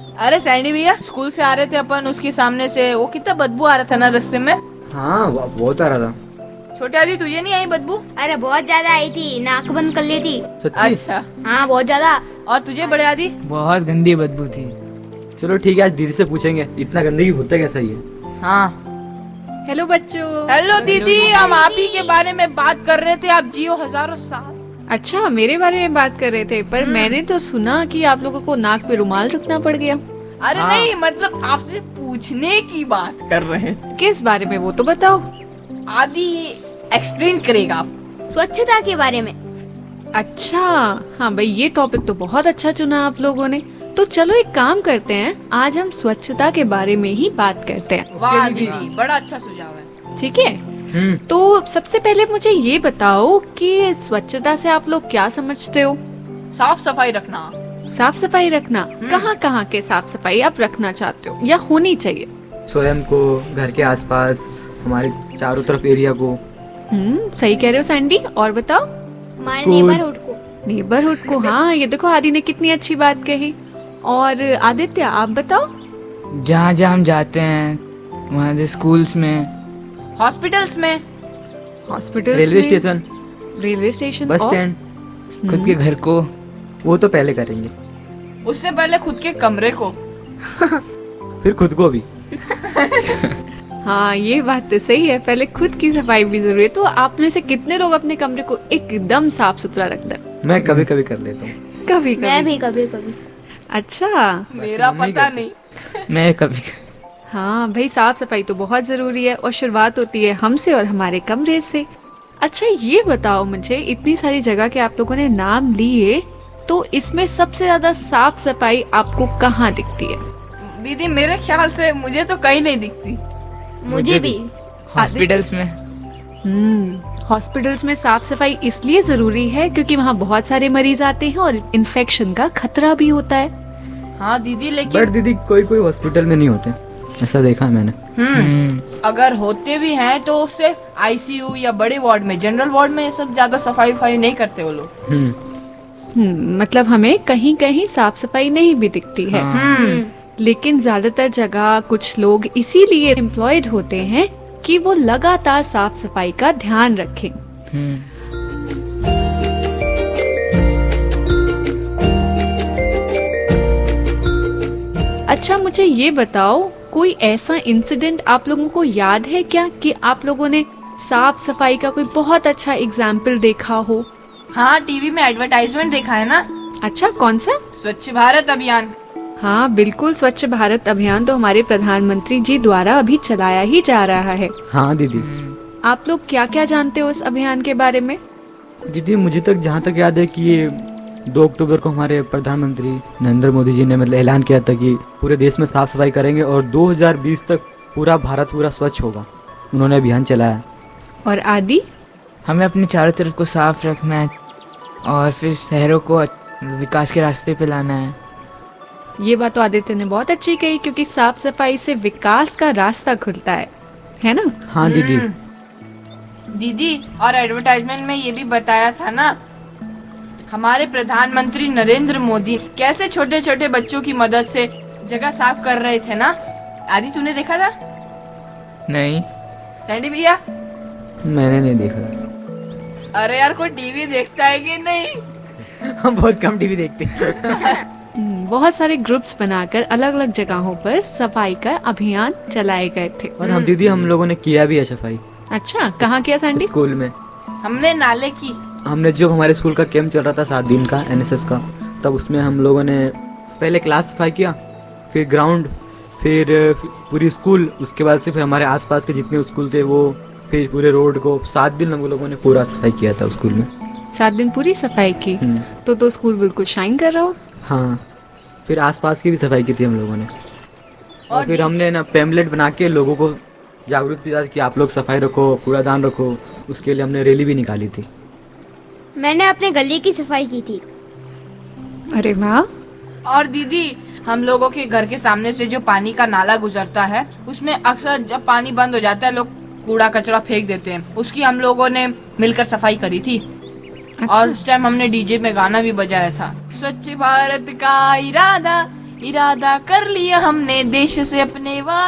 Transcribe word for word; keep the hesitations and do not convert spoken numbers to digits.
अरे सैंडी भैया, स्कूल से आ रहे थे अपन, उसके सामने से वो कितना बदबू आ रहा था ना रास्ते में। हाँ वो बहुत आ रहा था। छोटे आदि तुझे नहीं आई बदबू? अरे बहुत ज्यादा आई थी, नाक बंद कर ली थी। सच्ची? अच्छा। हाँ बहुत ज्यादा। और तुझे बड़े आदि? बहुत गंदी बदबू थी। चलो ठीक है, आज दीदी से पूछेंगे इतना गंदगी होता कैसा ही है। हाँ। हेलो बच्चों। हेलो दीदी, हम आप ही के बारे में बात कर रहे थे। आप जियो हजारों साल। अच्छा, मेरे बारे में बात कर रहे थे, पर मैंने तो सुना कि आप लोगों को नाक पे रुमाल रखना पड़ गया। अरे हाँ। नहीं, मतलब आपसे पूछने की बात कर रहे थे। किस बारे में वो तो बताओ। आदि एक्सप्लेन करेगा आप। स्वच्छता के बारे में। अच्छा हाँ भाई, ये टॉपिक तो बहुत अच्छा चुना आप लोगों ने। तो चलो एक काम करते हैं, आज हम स्वच्छता के बारे में ही बात करते हैं। वाह दीदी, बड़ा अच्छा सुझाव है। ठीक है, हम्म तो सबसे पहले मुझे ये बताओ कि स्वच्छता से आप लोग क्या समझते हो? साफ सफाई रखना। साफ सफाई रखना, कहाँ कहाँ के साफ सफाई आप रखना चाहते हो या होनी चाहिए? स्वयं को, घर के आसपास, हमारे चारों तरफ एरिया को। हम्म सही कह रहे हो सैंडी। और बताओ? हमारे स्कूल। नेबरहुड को। नेबरहुड को, हाँ ये देखो आदि ने कितनी अच्छी बात कही। और आदित्य आप बताओ? जहाँ जहाँ हम जाते हैं वहाँ से, स्कूल्स में, हॉस्पिटल्स में, hospital, railway station, railway station, बस और? स्टैंड। खुद के घर को। वो तो पहले करेंगे, उससे पहले खुद के कमरे को। फिर खुद को भी। हाँ ये बात तो सही है, पहले खुद की सफाई भी जरूरी है। तो आप में से कितने लोग अपने कमरे को एकदम साफ सुथरा रखते हैं? मैं कभी कभी कर लेता हूँ। कभी मैं कभी। भी कभी कभी। अच्छा मेरा मम्मी पता करती। नहीं। मैं कभी हाँ भाई, साफ सफाई तो बहुत जरूरी है और शुरुआत होती है हमसे और हमारे कमरे से। अच्छा ये बताओ मुझे, इतनी सारी जगह के आप लोगों ने नाम लिए, तो इसमें सबसे ज्यादा साफ सफाई आपको कहाँ दिखती है? दीदी मेरे ख्याल से मुझे तो कहीं नहीं दिखती। मुझे भी। हॉस्पिटल्स में। हम्म हॉस्पिटल्स में साफ सफाई इसलिए जरूरी है क्योंकि वहाँ बहुत सारे मरीज आते हैं और इन्फेक्शन का खतरा भी होता है। हाँ दीदी, बट लेकिन दीदी कोई कोई हॉस्पिटल में नहीं होते, ऐसा देखा है मैंने। हम्म अगर होते भी हैं तो सिर्फ आईसीयू या बड़े वार्ड में, जनरल वार्ड में ये सब ज्यादा सफाई वफाई नहीं करते वो लोग। हम्म हम्म मतलब हमें कहीं कहीं साफ सफाई नहीं भी दिखती है। हम्म लेकिन ज्यादातर जगह कुछ लोग इसीलिए एम्प्लॉयड होते हैं कि वो लगातार साफ सफाई का ध्यान रखें। हम्म अच्छा मुझे ये बताओ, कोई ऐसा इंसिडेंट आप लोगों को याद है क्या कि आप लोगों ने साफ सफाई का कोई बहुत अच्छा एग्जाम्पल देखा हो? हाँ, टीवी में एडवर्टाइजमेंट देखा है ना, अच्छा कौन सा? स्वच्छ भारत अभियान। हाँ बिल्कुल, स्वच्छ भारत अभियान तो हमारे प्रधानमंत्री जी द्वारा अभी चलाया ही जा रहा है। हाँ दीदी। आप लोग क्या क्या जानते हो उस अभियान के बारे में? दीदी मुझे तक जहाँ तक याद है कि ये दो अक्टूबर को हमारे प्रधानमंत्री नरेंद्र मोदी जी ने मतलब ऐलान किया था कि पूरे देश में साफ सफाई करेंगे और दो हज़ार बीस तक पूरा भारत पूरा स्वच्छ होगा। उन्होंने अभियान चलाया। और आदि? हमें अपने चारों तरफ को साफ रखना है और फिर शहरों को विकास के रास्ते पे लाना है। ये बात तो आदित्य ने बहुत अच्छी कही, क्योंकि साफ सफाई से विकास का रास्ता खुलता है, है ना? हाँ दीदी। दीदी और एडवर्टाइजमेंट में ये भी बताया था ना, हमारे प्रधानमंत्री नरेंद्र मोदी कैसे छोटे छोटे बच्चों की मदद से जगह साफ कर रहे थे ना। आदि तूने देखा था? नहीं। सैंडी भैया? मैंने नहीं देखा। अरे यार, कोई टीवी देखता है कि नहीं? हम बहुत कम टीवी देखते हैं। हम्म, बहुत सारे ग्रुप्स बनाकर अलग अलग जगहों पर सफाई का अभियान चलाए गए थे। और हम दीदी हम लोगों ने किया भी है सफाई। अच्छा, कहाँ किया सैंडी? स्कूल में। हमने नाले की। हमने जो हमारे स्कूल का कैंप चल रहा था सात दिन का एनएसएस का, तब उसमें हम लोगों ने पहले क्लास सफाई किया, फिर ग्राउंड, फिर पूरी स्कूल, उसके बाद से फिर हमारे आसपास के जितने स्कूल थे वो, फिर पूरे रोड को। सात दिन हम लोगों ने पूरा सफाई किया था स्कूल में। सात दिन पूरी सफाई की? हम्म। तो तो स्कूल बिल्कुल शाइन कर रहा हो। हाँ, फिर आसपास की भी सफाई की थी हम लोगों ने। और और फिर हमने ना पैम्पलेट बना के लोगों को जागरूक किया कि आप लोग सफाई रखो, कूड़ादान रखो। उसके लिए हमने रैली भी निकाली थी। मैंने अपने गली की सफाई की थी। अरे वाह। और दीदी, हम लोगों के घर के सामने से जो पानी का नाला गुजरता है, उसमें अक्सर जब पानी बंद हो जाता है लोग कूड़ा कचरा फेंक देते हैं। उसकी हम लोगों ने मिलकर सफाई करी थी। अच्छा। और उस टाइम हमने डीजे में गाना भी बजाया था, स्वच्छ भारत का इरादा इरादा कर लिया हमने देश से अपने वादा